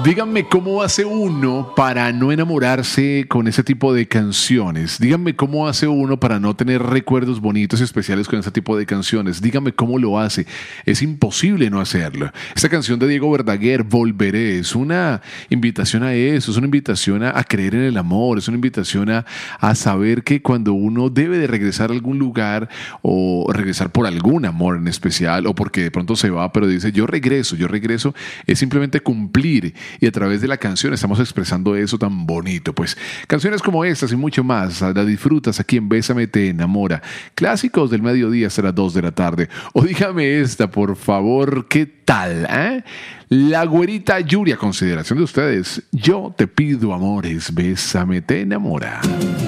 Díganme cómo hace uno para no enamorarse con ese tipo de canciones. Díganme cómo hace uno para no tener recuerdos bonitos y especiales con ese tipo de canciones. Díganme cómo lo hace. Es imposible no hacerlo. Esta canción de Diego Verdaguer, Volveré, es una invitación a eso, es una invitación a creer en el amor, es una invitación a saber que cuando uno debe de regresar a algún lugar o regresar por algún amor en especial o porque de pronto se va, pero dice yo regreso, es simplemente cumplir. Y a través de la canción estamos expresando eso tan bonito. Pues canciones como estas y mucho más las disfrutas aquí en Bésame Te Enamora. Clásicos del mediodía hasta las 2 de la tarde. O dígame esta, por favor, ¿qué tal? La güerita Yuri, a consideración de ustedes. Yo te pido amores, Bésame Te Enamora.